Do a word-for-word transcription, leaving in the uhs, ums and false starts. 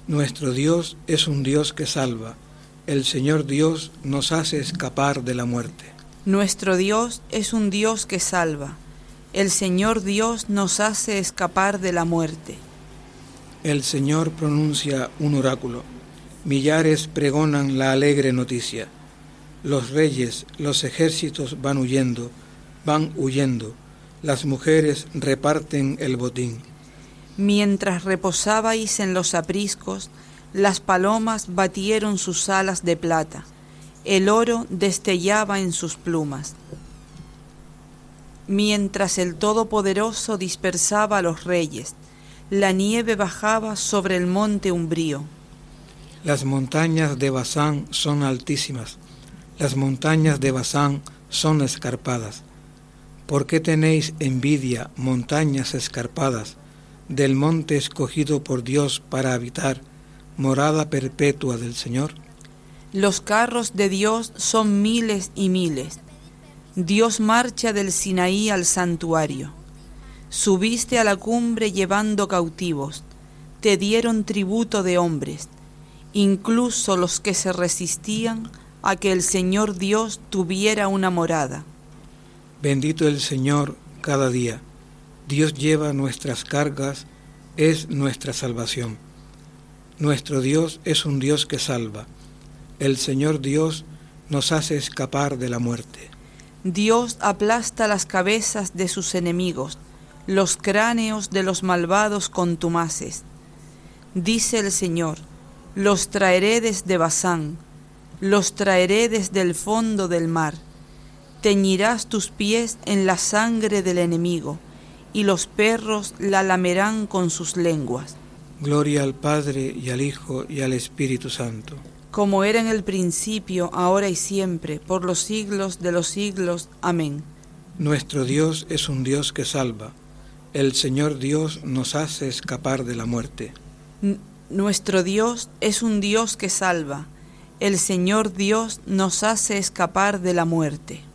Nuestro Dios es un Dios que salva. El Señor Dios nos hace escapar de la muerte. Nuestro Dios es un Dios que salva. El Señor Dios nos hace escapar de la muerte. El Señor pronuncia un oráculo. Millares pregonan la alegre noticia. Los reyes, los ejércitos van huyendo, van huyendo. Las mujeres reparten el botín. Mientras reposabais en los apriscos, las palomas batieron sus alas de plata. El oro destellaba en sus plumas. Mientras el Todopoderoso dispersaba a los reyes, la nieve bajaba sobre el monte umbrío. Las montañas de Basán son altísimas, las montañas de Basán son escarpadas. ¿Por qué tenéis envidia, montañas escarpadas, del monte escogido por Dios para habitar, morada perpetua del Señor? Los carros de Dios son miles y miles. Dios marcha del Sinaí al santuario. Subiste a la cumbre llevando cautivos, te dieron tributo de hombres, incluso los que se resistían a que el Señor Dios tuviera una morada. Bendito el Señor cada día. Dios lleva nuestras cargas, es nuestra salvación. Nuestro Dios es un Dios que salva. El Señor Dios nos hace escapar de la muerte. Dios aplasta las cabezas de sus enemigos, los cráneos de los malvados contumaces. Dice el Señor, los traeré desde Basán, los traeré desde el fondo del mar. Teñirás tus pies en la sangre del enemigo, y los perros la lamerán con sus lenguas. Gloria al Padre, y al Hijo, y al Espíritu Santo. Como era en el principio, ahora y siempre, por los siglos de los siglos. Amén. Nuestro Dios es un Dios que salva. El Señor Dios nos hace escapar de la muerte. N- nuestro Dios es un Dios que salva. El Señor Dios nos hace escapar de la muerte.